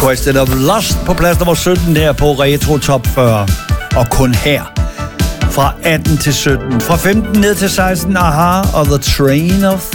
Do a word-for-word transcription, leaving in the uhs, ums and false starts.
Requested of Lost på plads nummer sytten her på Retro Top fyrre. Og kun her. Fra atten til sytten. Fra femten ned til seksten, Aha og The Train of